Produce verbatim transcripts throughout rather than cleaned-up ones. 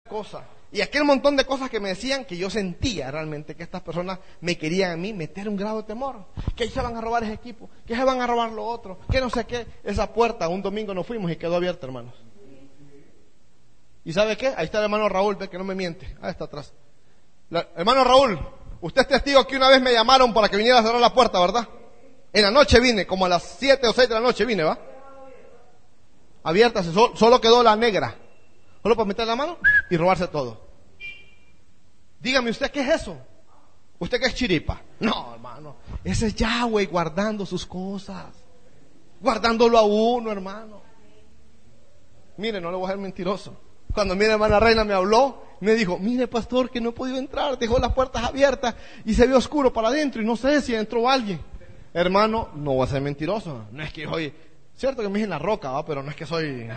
cosa. Y aquel montón de cosas que me decían, que yo sentía realmente que estas personas me querían a mí meter un grado de temor, que ahí se van a robar ese equipo, que se van a robar lo otro, que no sé qué. Esa puerta un domingo nos fuimos y quedó abierta, hermanos. ¿Y sabe qué? Ahí está el hermano Raúl, ve que no me miente. Ahí está atrás. La, hermano Raúl, usted es testigo que una vez me llamaron para que viniera a cerrar la puerta, ¿verdad? En la noche vine, como a las siete o seis de la noche vine, ¿va? Abierta, solo, solo quedó la negra. Solo para meter la mano y robarse todo. Dígame usted, ¿qué es eso? ¿Usted qué es chiripa? No, hermano, ese es Yahweh guardando sus cosas, guardándolo a uno, hermano. Mire, no le voy a ser mentiroso. Cuando mi hermana Reina me habló, me dijo, mire pastor, que no he podido entrar, dejó las puertas abiertas y se ve oscuro para adentro y no sé si entró alguien. Hermano, no voy a ser mentiroso. No es que soy, cierto que me dije en la roca, ¿va? Pero no es que soy...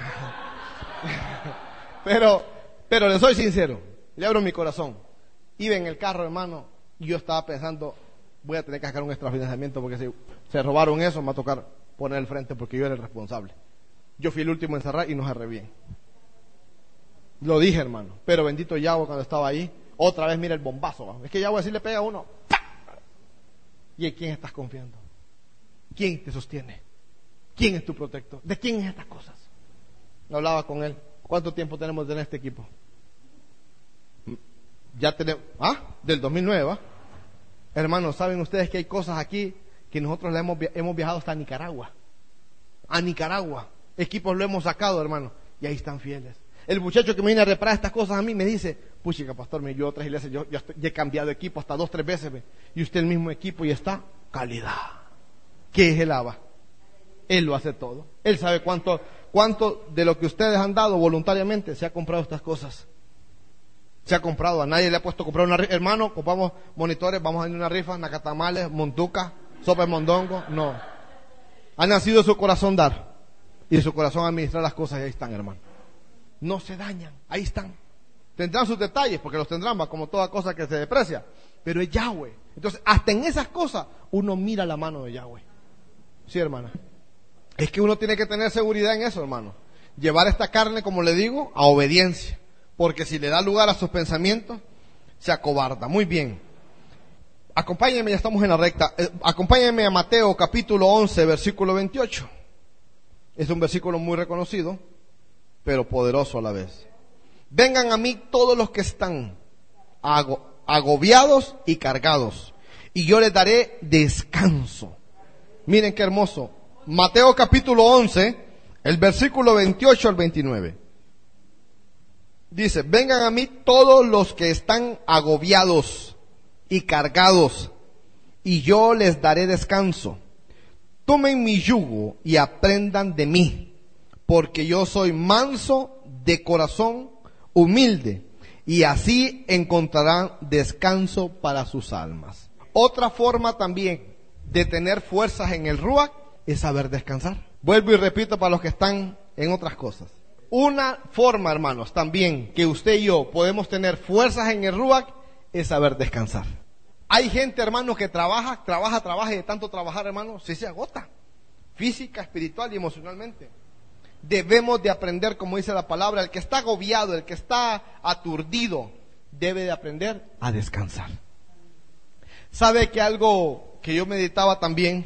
pero, pero le soy sincero, le abro mi corazón. Iba en el carro, hermano, y yo estaba pensando, voy a tener que sacar un extrafinanciamiento porque si se robaron eso, me va a tocar poner el frente porque yo era el responsable. Yo fui el último en cerrar y no cerré bien. Lo dije, hermano, pero bendito Yahweh cuando estaba ahí, otra vez mira el bombazo, ¿va? Es que Yahweh así le pega a uno. ¡Pah! ¿Y en quién estás confiando? ¿Quién te sostiene? ¿Quién es tu protector? ¿De quién es estas cosas? Hablaba con él. ¿Cuánto tiempo tenemos en este equipo? Ya tenemos, ah, del dos mil nueve, ¿va? Hermanos, ¿saben ustedes que hay cosas aquí que nosotros le hemos, hemos viajado hasta Nicaragua? A Nicaragua. Equipos lo hemos sacado, hermano, y ahí están fieles. El muchacho que me viene a reparar estas cosas a mí me dice, puchica, pastor, me yo otras iglesias, yo, yo, estoy, yo he cambiado de equipo hasta dos, tres veces, ¿ve? Y usted el mismo equipo y está calidad. ¿Qué es el Abba? Él lo hace todo. Él sabe cuánto, cuánto de lo que ustedes han dado voluntariamente se ha comprado estas cosas. Se ha comprado, a nadie le ha puesto a comprar una rifa. Hermano, compramos monitores, vamos a ir a una rifa, nacatamales, montuca, sopa de mondongo. No. Ha nacido en su corazón dar y en su corazón administrar las cosas y ahí están, hermano. No se dañan, ahí están. Tendrán sus detalles, porque los tendrán, va, como toda cosa que se deprecia, pero es Yahweh. Entonces, hasta en esas cosas, uno mira la mano de Yahweh. Sí, hermana. Es que uno tiene que tener seguridad en eso, hermano. Llevar esta carne, como le digo, a obediencia. Porque si le da lugar a sus pensamientos, se acobarda. Muy bien. Acompáñenme, ya estamos en la recta. Eh, acompáñenme a Mateo capítulo once, versículo veintiocho. Es un versículo muy reconocido, pero poderoso a la vez. Vengan a mí todos los que están ago- agobiados y cargados, y yo les daré descanso. Miren qué hermoso. Mateo capítulo once, el versículo veintiocho al veintinueve. Dice, vengan a mí todos los que están agobiados y cargados, y yo les daré descanso. Tomen mi yugo y aprendan de mí, porque yo soy manso de corazón, humilde, y así encontrarán descanso para sus almas. Otra forma también de tener fuerzas en el Ruach es saber descansar. Vuelvo y repito para los que están en otras cosas. Una forma, hermanos, también que usted y yo podemos tener fuerzas en el Ruach es saber descansar. Hay gente, hermanos, que trabaja, trabaja, trabaja y de tanto trabajar, hermanos, sí se agota, física, espiritual y emocionalmente. Debemos de aprender, como dice la palabra, el que está agobiado, el que está aturdido, debe de aprender a descansar. ¿Sabe que algo que yo meditaba también?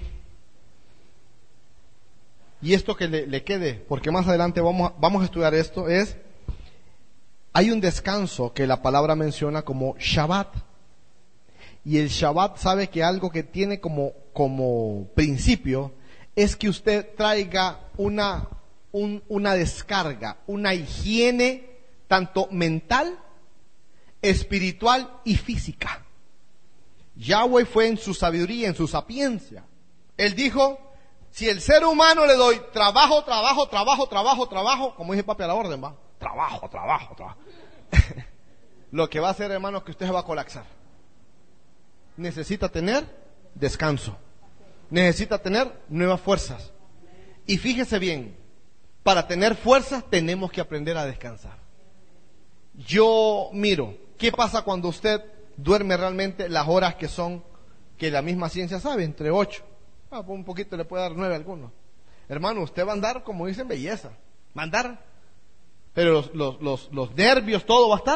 Y esto que le, le quede, porque más adelante vamos, vamos a estudiar esto, es, hay un descanso que la palabra menciona como Shabbat. Y el Shabbat, sabe que algo que tiene como, como principio es que usted traiga una, un, una descarga, una higiene tanto mental, espiritual y física. Yahweh fue en su sabiduría, en su sapiencia. Él dijo, si el ser humano le doy trabajo, trabajo, trabajo, trabajo, trabajo, como dice papi a la orden, va, trabajo, trabajo, trabajo. Lo que va a hacer, hermano, es que usted se va a colapsar. Necesita tener descanso. Necesita tener nuevas fuerzas. Y fíjese bien, para tener fuerzas tenemos que aprender a descansar. Yo miro, ¿qué pasa cuando usted duerme realmente las horas que son, que la misma ciencia sabe, entre ocho? Ah, un poquito le puede dar nueve a algunos. Hermano, usted va a andar, como dicen, belleza. Va a andar, pero los, los, los, los nervios, todo va a estar